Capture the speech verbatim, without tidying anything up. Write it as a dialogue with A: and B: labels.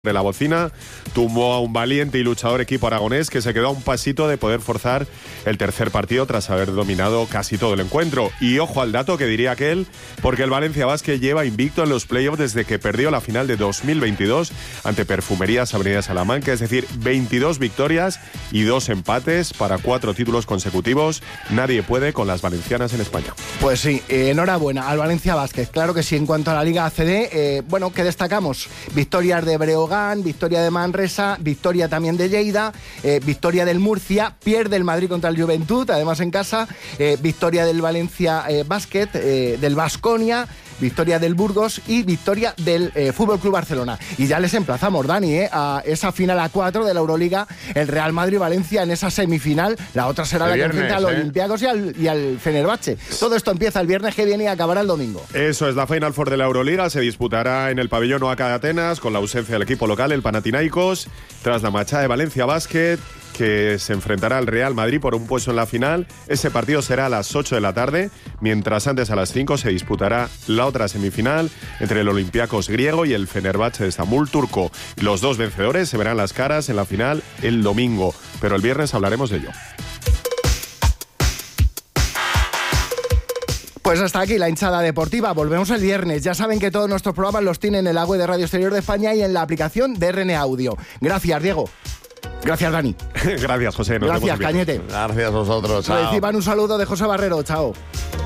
A: de la bocina, tumbó a un valiente y luchador equipo aragonés que se quedó a un pasito de poder forzar el tercer partido tras haber dominado casi todo el encuentro. Y ojo al dato que diría aquel, porque el Valencia Basket lleva invicto en los playoffs desde que perdió la final de dos mil veintidós ante Perfumerías Avenida Salamanca, es decir, veintidós victorias y dos empates para cuatro títulos consecutivos. Nadie puede con las valencianas en España.
B: Pues sí, eh, enhorabuena al Valencia Basket. Claro que sí. En cuanto a la Liga A C D, eh, bueno, ¿qué destacamos? Victorias de Breogán, victoria de Manresa, victoria también de Lleida, eh, victoria del Murcia, pierde el Madrid contra el Juventud, además en casa, eh, victoria del Valencia eh, Basket, eh, del Baskonia, victoria del Burgos y victoria del eh, Fútbol Club Barcelona. Y ya les emplazamos, Dani, eh, a esa final a cuatro de la Euroliga, el Real Madrid-Valencia en esa semifinal. La otra será el la viernes, que enfrenta al ¿eh? Olympiacos y al, y al Fenerbahce. Todo esto empieza el viernes que viene y acabará el domingo.
A: Eso es, la Final Four de la Euroliga se disputará en el pabellón Oaca de Atenas con la ausencia del equipo local, el Panathinaikos, tras la machada de Valencia Basket, que se enfrentará al Real Madrid por un puesto en la final. Ese partido será a las ocho de la tarde, mientras antes a las cinco se disputará la otra semifinal entre el Olympiacos griego y el Fenerbahce de Estambul turco. Los dos vencedores se verán las caras en la final el domingo, pero el viernes hablaremos de ello.
B: Pues hasta aquí la hinchada deportiva. Volvemos el viernes. Ya saben que todos nuestros programas los tienen en la web de Radio Exterior de España y en la aplicación de R N A Audio. Gracias, Diego. Gracias, Dani.
A: Gracias, José. Nos
B: Gracias, Cañete.
C: Gracias a vosotros. Chao.
B: Reciban un saludo de José Barrero. Chao.